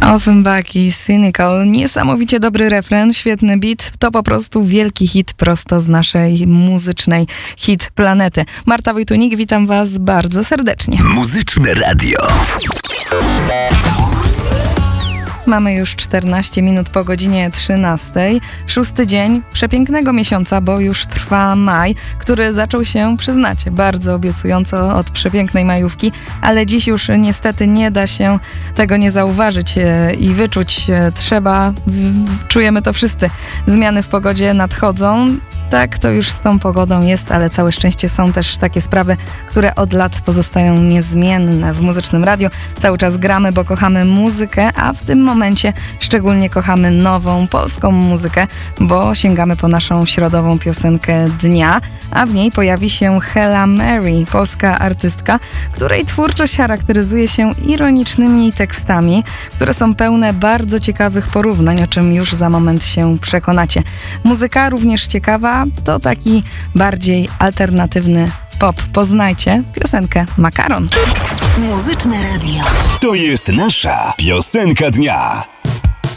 Offenbach i Cynical. Niesamowicie dobry refren, świetny beat. To po prostu wielki hit prosto z naszej muzycznej hit planety. Marta Wojtunik, witam was bardzo serdecznie. Muzyczne Radio. Mamy już 14 minut po godzinie 13. 6 dzień przepięknego miesiąca, bo już trwa maj, który zaczął się, przyznacie, bardzo obiecująco od przepięknej majówki, ale dziś już niestety nie da się tego nie zauważyć i wyczuć. Czujemy to wszyscy. Zmiany w pogodzie nadchodzą. Tak, to już z tą pogodą jest, ale całe szczęście są też takie sprawy, które od lat pozostają niezmienne w Muzycznym Radiu. Cały czas gramy, bo kochamy muzykę, a w tym momencie szczególnie kochamy nową polską muzykę, bo sięgamy po naszą środową piosenkę dnia, a w niej pojawi się Hella Mary, polska artystka, której twórczość charakteryzuje się ironicznymi tekstami, które są pełne bardzo ciekawych porównań, o czym już za moment się przekonacie. Muzyka również ciekawa, to taki bardziej alternatywny pop. Poznajcie piosenkę Makaron. Muzyczne Radio. To jest nasza piosenka dnia.